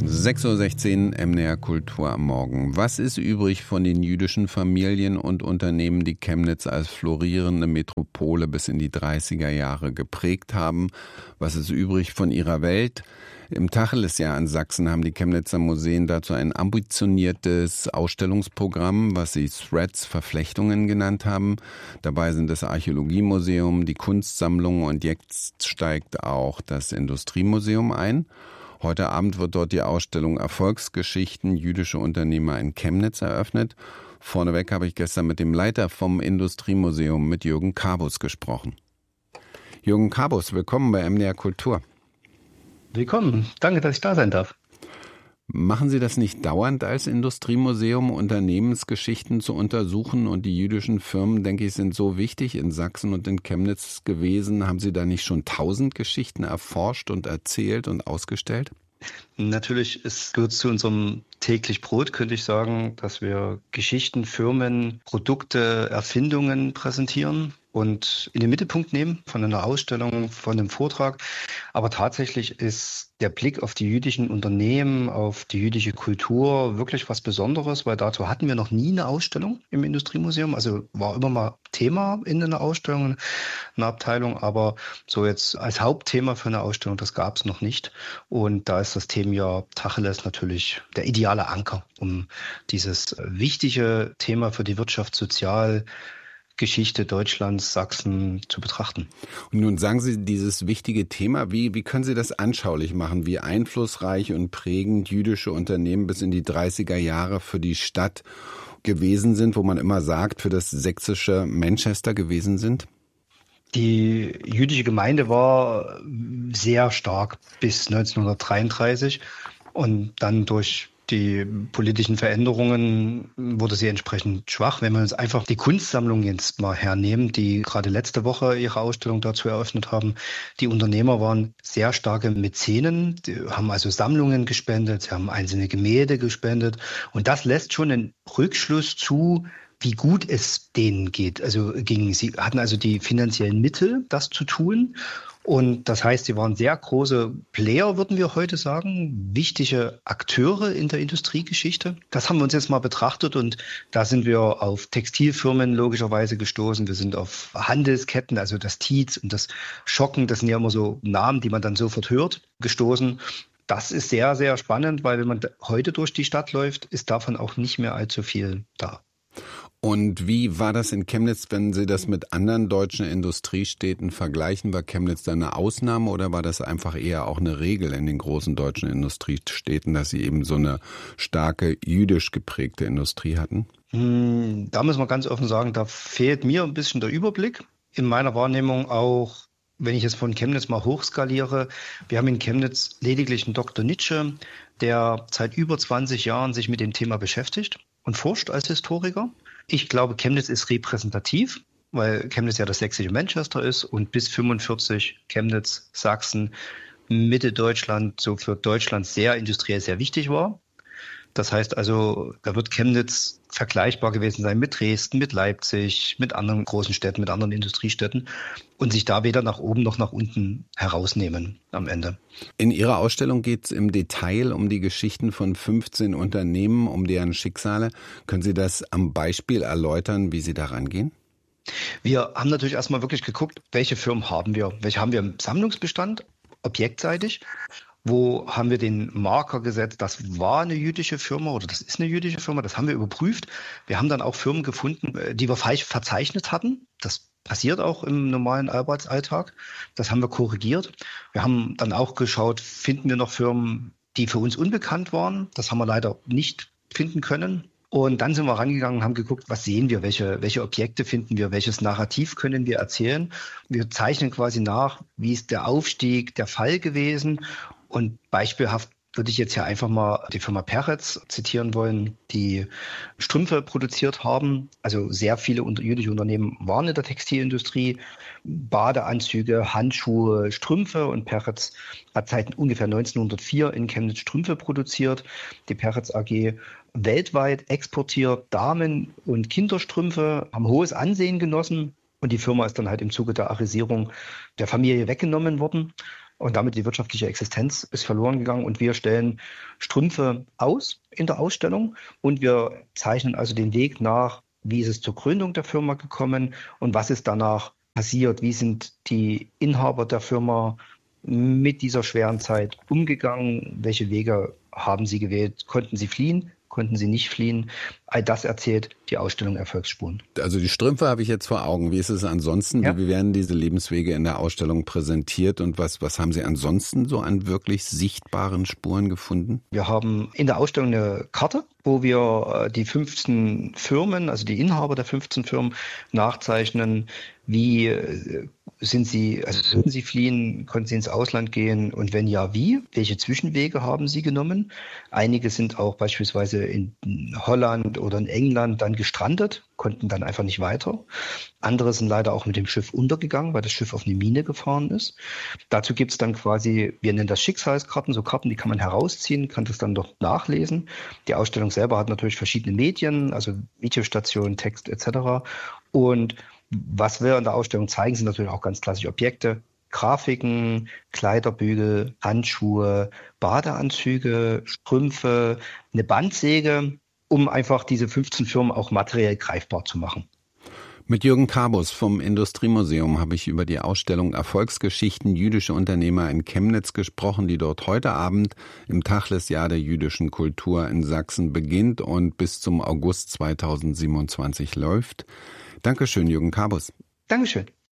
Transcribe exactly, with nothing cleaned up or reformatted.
sechs Uhr sechzehn M D R Kultur am Morgen. Was ist übrig von den jüdischen Familien und Unternehmen, die Chemnitz als florierende Metropole bis in die dreißiger Jahre geprägt haben? Was ist übrig von ihrer Welt? Im Tacheles-Jahr in Sachsen haben die Chemnitzer Museen dazu ein ambitioniertes Ausstellungsprogramm, was sie Threads Verflechtungen genannt haben. Dabei sind das Archäologiemuseum, die Kunstsammlung und jetzt steigt auch das Industriemuseum ein. Heute Abend wird dort die Ausstellung Erfolgsgeschichten jüdische Unternehmer in Chemnitz eröffnet. Vorneweg habe ich gestern mit dem Leiter vom Industriemuseum, mit Jürgen Karbus, gesprochen. Jürgen Karbus, willkommen bei M D R Kultur. Willkommen, danke, dass ich da sein darf. Machen Sie das nicht dauernd als Industriemuseum, Unternehmensgeschichten zu untersuchen? Und die jüdischen Firmen, denke ich, sind so wichtig in Sachsen und in Chemnitz gewesen. Haben Sie da nicht schon tausend Geschichten erforscht und erzählt und ausgestellt? Natürlich, es gehört zu unserem täglich Brot, könnte ich sagen, dass wir Geschichten, Firmen, Produkte, Erfindungen präsentieren und in den Mittelpunkt nehmen von einer Ausstellung, von einem Vortrag. Aber tatsächlich ist der Blick auf die jüdischen Unternehmen, auf die jüdische Kultur wirklich was Besonderes, weil dazu hatten wir noch nie eine Ausstellung im Industriemuseum. Also war immer mal Thema in einer Ausstellung, einer Abteilung, aber so jetzt als Hauptthema für eine Ausstellung, das gab es noch nicht. Und da ist das Themenjahr Tacheles natürlich der ideale Anker, um dieses wichtige Thema für die Wirtschaft, Sozial, Geschichte Deutschlands, Sachsen zu betrachten. Und nun sagen Sie dieses wichtige Thema, wie, wie können Sie das anschaulich machen, wie einflussreich und prägend jüdische Unternehmen bis in die dreißiger Jahre für die Stadt gewesen sind, wo man immer sagt, für das sächsische Manchester gewesen sind? Die jüdische Gemeinde war sehr stark bis neunzehnhundertdreiunddreißig und dann durch die politischen Veränderungen wurde sie entsprechend schwach. Wenn wir uns einfach die Kunstsammlung jetzt mal hernehmen, die gerade letzte Woche ihre Ausstellung dazu eröffnet haben. Die Unternehmer waren sehr starke Mäzenen, die haben also Sammlungen gespendet, sie haben einzelne Gemälde gespendet. Und das lässt schon einen Rückschluss zu, wie gut es denen geht. Also ging, sie hatten also die finanziellen Mittel, das zu tun. Und das heißt, sie waren sehr große Player, würden wir heute sagen, wichtige Akteure in der Industriegeschichte. Das haben wir uns jetzt mal betrachtet und da sind wir auf Textilfirmen logischerweise gestoßen. Wir sind auf Handelsketten, also das Tietz und das Schocken, das sind ja immer so Namen, die man dann sofort hört, gestoßen. Das ist sehr, sehr spannend, weil wenn man heute durch die Stadt läuft, ist davon auch nicht mehr allzu viel da. Und wie war das in Chemnitz, wenn Sie das mit anderen deutschen Industriestädten vergleichen? War Chemnitz da eine Ausnahme oder war das einfach eher auch eine Regel in den großen deutschen Industriestädten, dass sie eben so eine starke jüdisch geprägte Industrie hatten? Da müssen wir ganz offen sagen, da fehlt mir ein bisschen der Überblick. In meiner Wahrnehmung auch, wenn ich es von Chemnitz mal hochskaliere, wir haben in Chemnitz lediglich einen Doktor Nitsche, der seit über zwanzig Jahren sich mit dem Thema beschäftigt und forscht als Historiker. Ich glaube, Chemnitz ist repräsentativ, weil Chemnitz ja das sächsische Manchester ist und bis fünfundvierzig Chemnitz, Sachsen, Mitte Deutschland, so für Deutschland sehr industriell sehr wichtig war. Das heißt also, da wird Chemnitz vergleichbar gewesen sein mit Dresden, mit Leipzig, mit anderen großen Städten, mit anderen Industriestädten und sich da weder nach oben noch nach unten herausnehmen am Ende. In Ihrer Ausstellung geht es im Detail um die Geschichten von fünfzehn Unternehmen, um deren Schicksale. Können Sie das am Beispiel erläutern, wie Sie da rangehen? Wir haben natürlich erstmal wirklich geguckt, welche Firmen haben wir? Welche haben wir im Sammlungsbestand, objektseitig? Wo haben wir den Marker gesetzt, das war eine jüdische Firma oder das ist eine jüdische Firma, das haben wir überprüft. Wir haben dann auch Firmen gefunden, die wir falsch verzeichnet hatten. Das passiert auch im normalen Arbeitsalltag. Das haben wir korrigiert. Wir haben dann auch geschaut, finden wir noch Firmen, die für uns unbekannt waren. Das haben wir leider nicht finden können. Und dann sind wir rangegangen und haben geguckt, was sehen wir, welche, welche Objekte finden wir, welches Narrativ können wir erzählen. Wir zeichnen quasi nach, wie ist der Aufstieg, der Fall gewesen. Und beispielhaft würde ich jetzt hier einfach mal die Firma Peretz zitieren wollen, die Strümpfe produziert haben. Also sehr viele jüdische Unternehmen waren in der Textilindustrie, Badeanzüge, Handschuhe, Strümpfe. Und Peretz hat seit ungefähr neunzehnhundertvier in Chemnitz Strümpfe produziert. Die Peretz A G weltweit exportiert Damen- und Kinderstrümpfe, haben hohes Ansehen genossen. Und die Firma ist dann halt im Zuge der Arisierung der Familie weggenommen worden. und damit die wirtschaftliche Existenz ist verloren gegangen. Und wir stellen Strümpfe aus in der Ausstellung und wir zeichnen also den Weg nach, wie ist es zur Gründung der Firma gekommen und was ist danach passiert, wie sind die Inhaber der Firma mit dieser schweren Zeit umgegangen, welche Wege haben sie gewählt, konnten sie fliehen, konnten sie nicht fliehen. All das erzählt die Ausstellung Erfolgsspuren. Also die Strümpfe habe ich jetzt vor Augen. Wie ist es ansonsten? Ja. Wie werden diese Lebenswege in der Ausstellung präsentiert und was, was haben Sie ansonsten so an wirklich sichtbaren Spuren gefunden? Wir haben in der Ausstellung eine Karte, wo wir die fünfzehn Firmen, also die Inhaber der fünfzehn Firmen nachzeichnen. Wie sind sie, also würden sie fliehen, konnten sie ins Ausland gehen und wenn ja, wie? Welche Zwischenwege haben sie genommen? Einige sind auch beispielsweise in Holland oder in England dann gestrandet, konnten dann einfach nicht weiter. Andere sind leider auch mit dem Schiff untergegangen, weil das Schiff auf eine Mine gefahren ist. Dazu gibt es dann quasi, wir nennen das Schicksalskarten, so Karten, die kann man herausziehen, kann das dann dort nachlesen. Die Ausstellung selber hat natürlich verschiedene Medien, also Videostationen, Text et cetera. Und was wir in der Ausstellung zeigen, sind natürlich auch ganz klassische Objekte, Grafiken, Kleiderbügel, Handschuhe, Badeanzüge, Strümpfe, eine Bandsäge, um einfach diese fünfzehn Firmen auch materiell greifbar zu machen. Mit Jürgen Kabus vom Industriemuseum habe ich über die Ausstellung Erfolgsgeschichten jüdische Unternehmer in Chemnitz gesprochen, die dort heute Abend im Tachlis-Jahr der jüdischen Kultur in Sachsen beginnt und bis zum August zweitausendsiebenundzwanzig läuft. Dankeschön, Jürgen Kabus. Dankeschön.